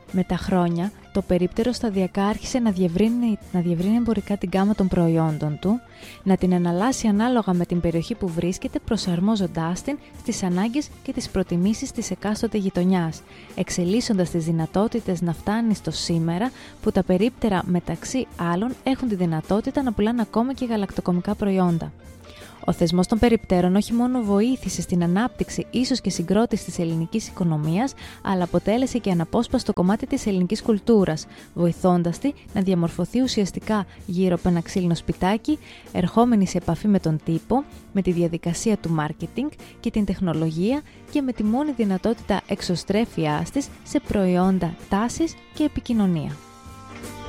Με τα χρόνια, το περίπτερο σταδιακά άρχισε να διευρύνει εμπορικά την γκάμα των προϊόντων του, να την εναλλάσσει ανάλογα με την περιοχή που βρίσκεται, προσαρμόζοντάς την στις ανάγκες και τις προτιμήσεις της εκάστοτε γειτονιάς, εξελίσσοντας τις δυνατότητες να φτάνει στο σήμερα που τα περίπτερα μεταξύ άλλων έχουν τη δυνατότητα να πουλάνε ακόμα και γαλακτοκομικά προϊόντα. Ο θεσμός των περιπτέρων όχι μόνο βοήθησε στην ανάπτυξη, ίσως και συγκρότηση της ελληνικής οικονομίας, αλλά αποτέλεσε και αναπόσπαστο κομμάτι της ελληνικής κουλτούρας, βοηθώντας τη να διαμορφωθεί ουσιαστικά γύρω από ένα ξύλινο σπιτάκι, ερχόμενη σε επαφή με τον τύπο, με τη διαδικασία του μάρκετινγκ και την τεχνολογία και με τη μόνη δυνατότητα εξωστρέφειάς της σε προϊόντα, τάσεις και επικοινωνία.